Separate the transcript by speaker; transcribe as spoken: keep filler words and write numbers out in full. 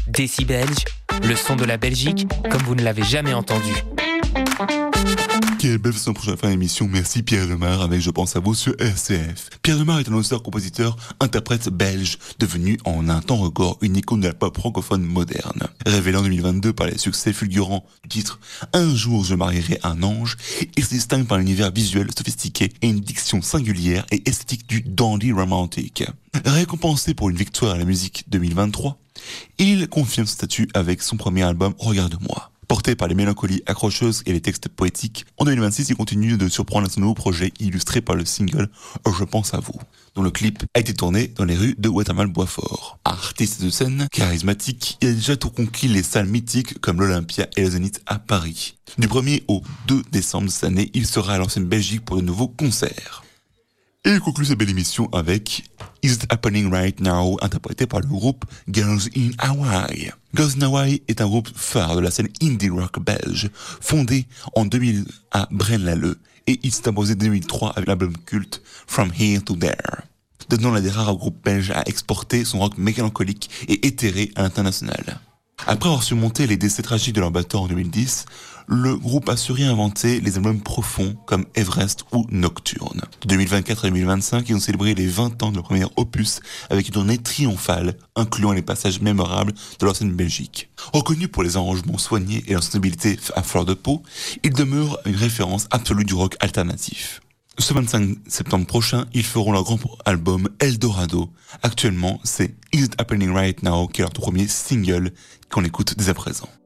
Speaker 1: Déci Belge, le son de la Belgique comme vous ne l'avez jamais entendu.
Speaker 2: Quelle belle façon pour la fin d'émission. Merci Pierre Lemar avec Je pense à vous sur R C F. Pierre Lemar est un auteur, compositeur, interprète belge, devenu en un temps record une icône de la pop francophone moderne. Révélé en deux mille vingt-deux par les succès fulgurants du titre Un jour je marierai un ange, il se distingue par un univers visuel sophistiqué et une diction singulière et esthétique du dandy romantique. Récompensé pour une victoire à la musique deux mille vingt-trois, il confirme son statut avec son premier album Regarde-moi. Porté par les mélancolies accrocheuses et les textes poétiques, en deux mille vingt-six, il continue de surprendre à son nouveau projet illustré par le single Je pense à vous, dont le clip a été tourné dans les rues de Watermal-Boisfort. Artiste de scène, charismatique, il a déjà tout conquis les salles mythiques comme l'Olympia et le Zénith à Paris. Du premier au deux décembre de cette année, il sera à l'ancienne Belgique pour de nouveaux concerts. Et il conclut cette belle émission avec Is It Happening Right Now, interprété par le groupe Girls in Hawaii. Girls in Hawaii est un groupe phare de la scène indie rock belge, fondé en deux mille à Braine-l'Alleud, et il s'est imposé en deux mille trois avec l'album culte From Here to There, devenant l'un des rares groupes belges à exporter son rock mélancolique et éthéré à l'international. Après avoir surmonté les décès tragiques de leur batteur en deux mille dix, le groupe a su réinventer les albums profonds comme Everest ou Nocturne. De deux mille vingt-quatre à deux mille vingt-cinq, ils ont célébré les vingt ans de leur premier opus avec une tournée triomphale, incluant les passages mémorables de leur scène Belgique. Reconnu pour les arrangements soignés et leur sensibilité à fleur de peau, ils demeurent une référence absolue du rock alternatif. Ce vingt-cinq septembre prochain, ils feront leur grand album Eldorado. Actuellement, c'est Is It Happening Right Now qui est leur tout premier single qu'on écoute dès à présent.